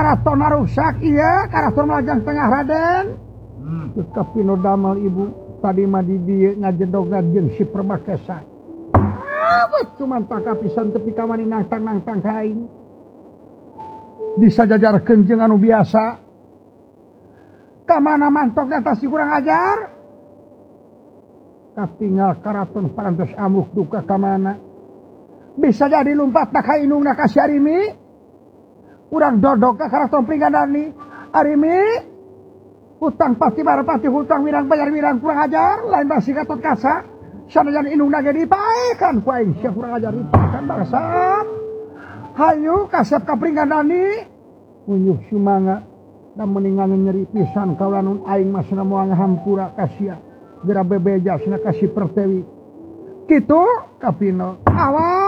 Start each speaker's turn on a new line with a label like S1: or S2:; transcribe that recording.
S1: karaton rusak iya karaton lajang tengah Raden kapino damel ibu tadi mah di dieu ngajedog jeung si Perbakesa cuman tak pisan tepi ka mani nangtang ka aing disajajarkeun jeung anu biasa ka mana mantok atas si kurang ajar katinggal karaton parantos amuk duka ka mana bisa jadi lumpat ka inungna ka si Arimi urang dodok ka karaton Pringgandani Arimi hutang pasti barepati hutang wirang bayar wirang kurang ajar lain basi katot kasa sanajan inungna ge dipaekan ku aing sia kurang ajar dipaekan bangsat hayu kasep ka Pringgandani unyuh sumanga da meningan nyeri pisan kaulanun aing masna moal ngahampura ka sia geura bebejasna ka si Pertewi kitu kapino awas